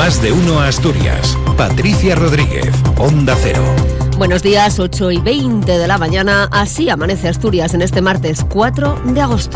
Más de uno Asturias. Patricia Rodríguez, Onda Cero. Buenos días, 8:20 de la mañana. Así amanece Asturias en este martes 4 de agosto.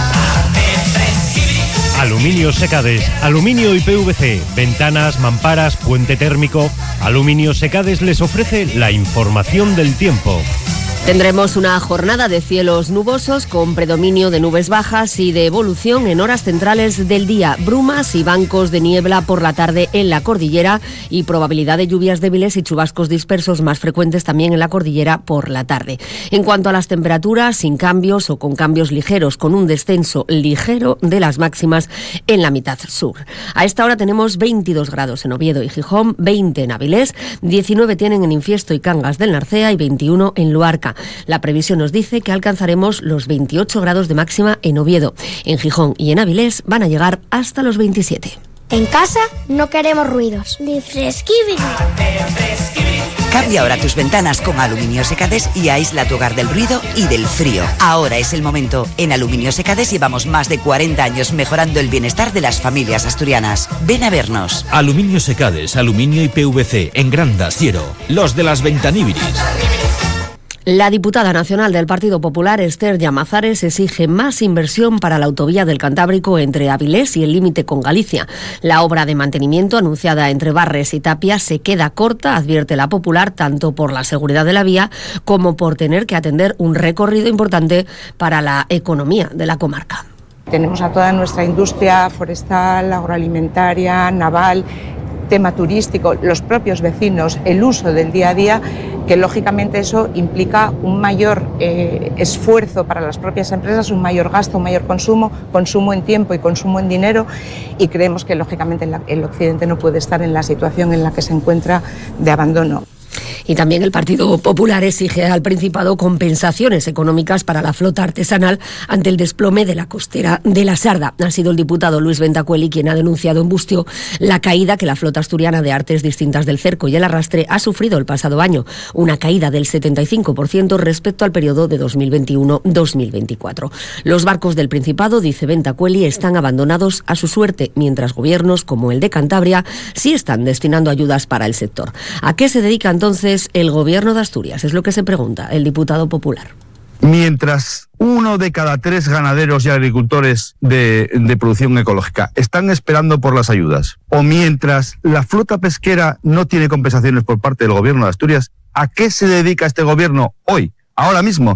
Aluminio Secades, aluminio y PVC, ventanas, mamparas, puente térmico. Aluminio Secades les ofrece la información del tiempo. Tendremos una jornada de cielos nubosos con predominio de nubes bajas y de evolución en horas centrales del día. Brumas y bancos de niebla por la tarde en la cordillera y probabilidad de lluvias débiles y chubascos dispersos más frecuentes también en la cordillera por la tarde. En cuanto a las temperaturas, sin cambios o con cambios ligeros, con un descenso ligero de las máximas en la mitad sur. A esta hora tenemos 22 grados en Oviedo y Gijón, 20 en Avilés, 19 tienen en Infiesto y Cangas del Narcea y 21 en Luarca. La previsión nos dice que alcanzaremos los 28 grados de máxima en Oviedo. En Gijón y en Avilés van a llegar hasta los 27. En casa no queremos ruidos. Ni fresquibris. Cambia ahora tus ventanas con Aluminio Secades y aísla tu hogar del ruido y del frío. Ahora es el momento. En Aluminio Secades llevamos más de 40 años mejorando el bienestar de las familias asturianas. Ven a vernos. Aluminio Secades, aluminio y PVC en Granda, Siero. Los de las Ventaníbiris. La diputada nacional del Partido Popular, Esther Llamazares, exige más inversión para la autovía del Cantábrico entre Avilés y el límite con Galicia. La obra de mantenimiento anunciada entre Barres y Tapia se queda corta, advierte la Popular, tanto por la seguridad de la vía como por tener que atender un recorrido importante para la economía de la comarca. Tenemos a toda nuestra industria forestal, agroalimentaria, naval, tema turístico, los propios vecinos, el uso del día a día, que lógicamente eso implica un mayor esfuerzo para las propias empresas, un mayor gasto, un mayor consumo en tiempo y consumo en dinero, y creemos que lógicamente el Occidente no puede estar en la situación en la que se encuentra de abandono. Y también el Partido Popular exige al Principado compensaciones económicas para la flota artesanal ante el desplome de la costera de la Sarda. Ha sido el diputado Luis Ventacueli quien ha denunciado en Bustió la caída que la flota asturiana de artes distintas del cerco y el arrastre ha sufrido el pasado año, una caída del 75% respecto al periodo de 2021-2024. Los barcos del Principado, dice Ventacueli, están abandonados a su suerte, mientras gobiernos como el de Cantabria sí están destinando ayudas para el sector. ¿A qué se dedica entonces el gobierno de Asturias? Es lo que se pregunta el diputado popular. Mientras 1 de cada 3 ganaderos y agricultores de producción ecológica están esperando por las ayudas, o mientras la flota pesquera no tiene compensaciones por parte del gobierno de Asturias, ¿a qué se dedica este gobierno hoy, ahora mismo?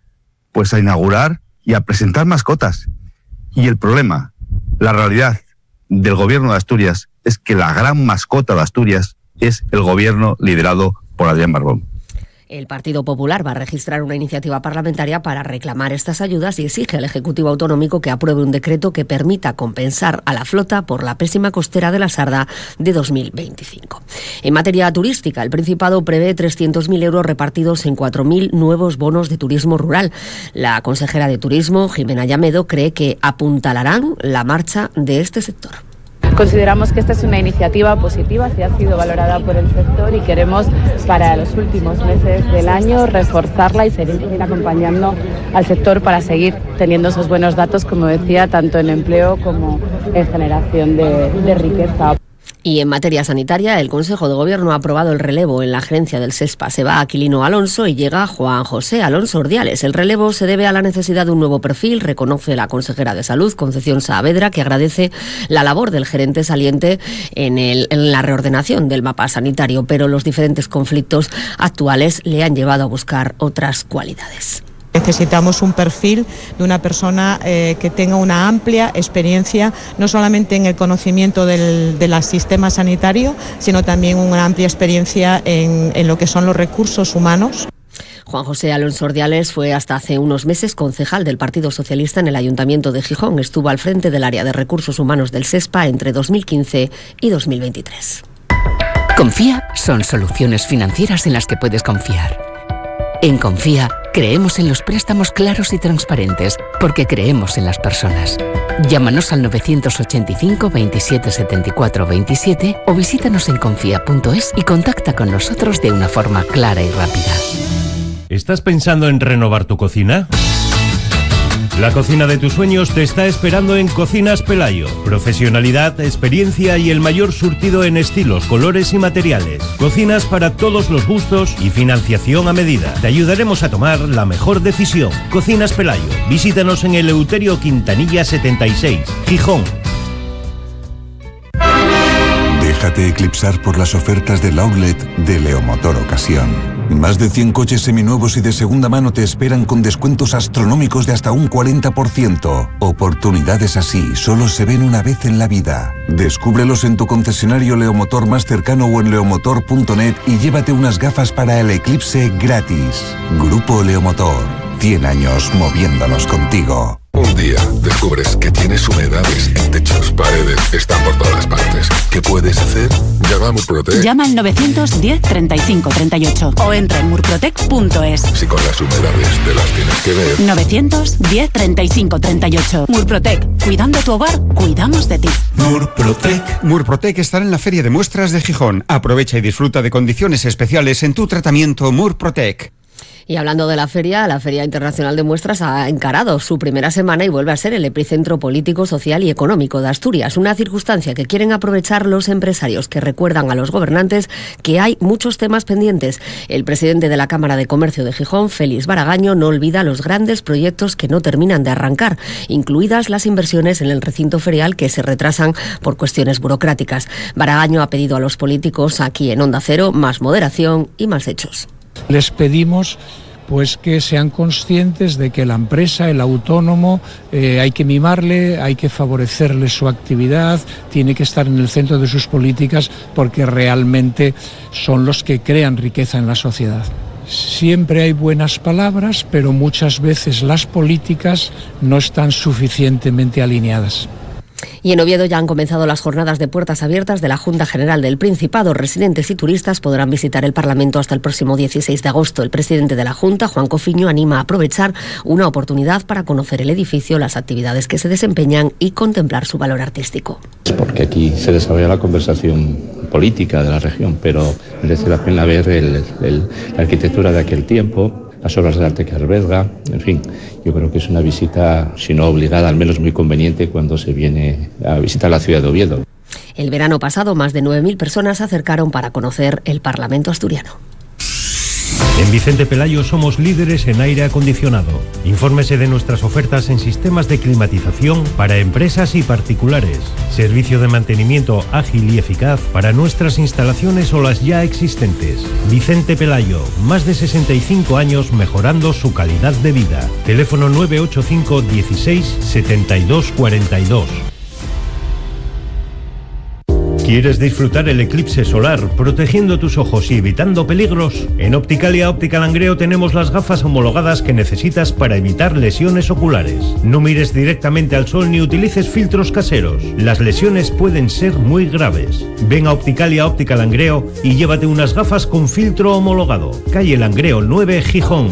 Pues a inaugurar y a presentar mascotas. Y el problema, la realidad del gobierno de Asturias es que la gran mascota de Asturias es el gobierno liderado por Adrián Barbón. El Partido Popular va a registrar una iniciativa parlamentaria para reclamar estas ayudas y exige al Ejecutivo Autonómico que apruebe un decreto que permita compensar a la flota por la pésima costera de la Sarda de 2025. En materia turística, el Principado prevé 300.000 euros repartidos en 4.000 nuevos bonos de turismo rural. La consejera de Turismo, Jimena Llamedo, cree que apuntalarán la marcha de este sector. Consideramos que esta es una iniciativa positiva, que ha sido valorada por el sector y queremos para los últimos meses del año reforzarla y seguir acompañando al sector para seguir teniendo esos buenos datos, como decía, tanto en empleo como en generación de riqueza. Y en materia sanitaria, el Consejo de Gobierno ha aprobado el relevo en la gerencia del SESPA. Se va Aquilino Alonso y llega Juan José Alonso Ordiales. El relevo se debe a la necesidad de un nuevo perfil, reconoce la consejera de Salud, Concepción Saavedra, que agradece la labor del gerente saliente en la reordenación del mapa sanitario, pero los diferentes conflictos actuales le han llevado a buscar otras cualidades. Necesitamos un perfil de una persona que tenga una amplia experiencia, no solamente en el conocimiento del sistema sanitario, sino también una amplia experiencia en lo que son los recursos humanos. Juan José Alonso Ordiales fue hasta hace unos meses concejal del Partido Socialista en el Ayuntamiento de Gijón. Estuvo al frente del área de recursos humanos del SESPA entre 2015 y 2023. Confía son soluciones financieras en las que puedes confiar. En Confía creemos en los préstamos claros y transparentes porque creemos en las personas. Llámanos al 985 27 74 27 o visítanos en confía.es y contacta con nosotros de una forma clara y rápida. ¿Estás pensando en renovar tu cocina? La cocina de tus sueños te está esperando en Cocinas Pelayo. Profesionalidad, experiencia y el mayor surtido en estilos, colores y materiales. Cocinas para todos los gustos y financiación a medida. Te ayudaremos a tomar la mejor decisión. Cocinas Pelayo. Visítanos en el Eleuterio Quintanilla 76, Gijón. Déjate eclipsar por las ofertas del outlet de Leomotor Ocasión. Más de 100 coches seminuevos y de segunda mano te esperan con descuentos astronómicos de hasta un 40%. Oportunidades así solo se ven una vez en la vida. Descúbrelos en tu concesionario Leomotor más cercano o en leomotor.net y llévate unas gafas para el eclipse gratis. Grupo Leomotor, 100 años moviéndonos contigo. Un día descubres que tienes humedades en techos, paredes, están por todas partes. ¿Qué puedes hacer? Llama a Murprotec. Llama al 910 35 38 o entra en murprotec.es. Si con las humedades te las tienes que ver. 910 35 38. Murprotec. Cuidando tu hogar, cuidamos de ti. Murprotec. Murprotec estará en la Feria de Muestras de Gijón. Aprovecha y disfruta de condiciones especiales en tu tratamiento Murprotec. Y hablando de la Feria Internacional de Muestras ha encarado su primera semana y vuelve a ser el epicentro político, social y económico de Asturias, una circunstancia que quieren aprovechar los empresarios, que recuerdan a los gobernantes que hay muchos temas pendientes. El presidente de la Cámara de Comercio de Gijón, Félix Baragaño, no olvida los grandes proyectos que no terminan de arrancar, incluidas las inversiones en el recinto ferial que se retrasan por cuestiones burocráticas. Baragaño ha pedido a los políticos aquí en Onda Cero más moderación y más hechos. Les pedimos pues que sean conscientes de que la empresa, el autónomo, hay que mimarle, hay que favorecerle su actividad, tiene que estar en el centro de sus políticas porque realmente son los que crean riqueza en la sociedad. Siempre hay buenas palabras, pero muchas veces las políticas no están suficientemente alineadas. Y en Oviedo ya han comenzado las jornadas de puertas abiertas de la Junta General del Principado. Residentes y turistas podrán visitar el Parlamento hasta el próximo 16 de agosto. El presidente de la Junta, Juan Cofiño, anima a aprovechar una oportunidad para conocer el edificio, las actividades que se desempeñan y contemplar su valor artístico. Porque aquí se desarrolla la conversación política de la región, pero merece la pena ver la arquitectura de aquel tiempo, las obras de arte que alberga, en fin, yo creo que es una visita, si no obligada, al menos muy conveniente cuando se viene a visitar la ciudad de Oviedo. El verano pasado, más de 9.000 personas se acercaron para conocer el Parlamento asturiano. En Vicente Pelayo somos líderes en aire acondicionado. Infórmese de nuestras ofertas en sistemas de climatización para empresas y particulares. Servicio de mantenimiento ágil y eficaz para nuestras instalaciones o las ya existentes. Vicente Pelayo, más de 65 años mejorando su calidad de vida. Teléfono 985 16 72 42. ¿Quieres disfrutar el eclipse solar protegiendo tus ojos y evitando peligros? En Opticalia Óptica Langreo tenemos las gafas homologadas que necesitas para evitar lesiones oculares. No mires directamente al sol ni utilices filtros caseros. Las lesiones pueden ser muy graves. Ven a Opticalia Óptica Langreo y llévate unas gafas con filtro homologado. Calle Langreo 9, Gijón.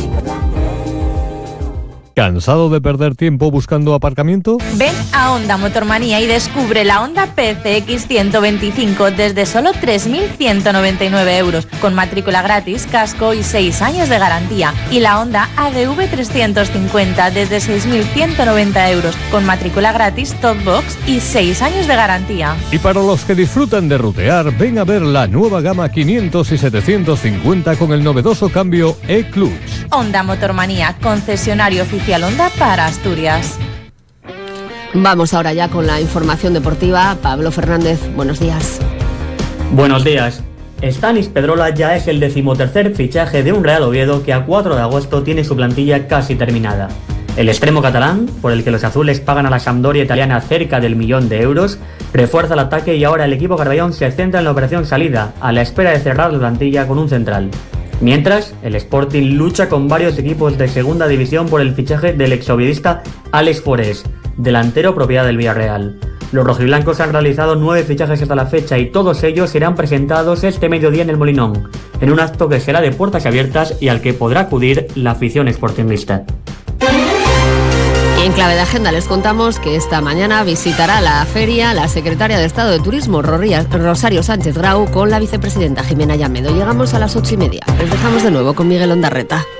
¿Cansado de perder tiempo buscando aparcamiento? Ven a Honda Motormanía y descubre la Honda PCX 125 desde solo 3.199 euros, con matrícula gratis, casco y 6 años de garantía. Y la Honda ADV 350 desde 6.190 euros, con matrícula gratis, top box y 6 años de garantía. Y para los que disfrutan de rutear, ven a ver la nueva gama 500 y 750 con el novedoso cambio E-Clutch. Honda Motormanía, concesionario oficial Honda para Asturias. Vamos ahora ya con la información deportiva. Pablo Fernández, buenos días. Buenos días. Stanis Pedrola ya es el 13º fichaje de un Real Oviedo que a 4 de agosto tiene su plantilla casi terminada. El extremo catalán, por el que los azules pagan a la Sampdoria italiana cerca del 1.000.000 de euros, refuerza el ataque y ahora el equipo Carballón se centra en la operación salida, a la espera de cerrar la plantilla con un central. Mientras, el Sporting lucha con varios equipos de segunda división por el fichaje del exoviedista Alex Forés, delantero propiedad del Villarreal. Los rojiblancos han realizado 9 fichajes hasta la fecha y todos ellos serán presentados este mediodía en el Molinón, en un acto que será de puertas abiertas y al que podrá acudir la afición sportingista. En clave de agenda les contamos que esta mañana visitará la feria la secretaria de Estado de Turismo, Rosario Sánchez Grau, con la vicepresidenta Jimena Llamedo. Llegamos a las 8:30. Les dejamos de nuevo con Miguel Ondarreta.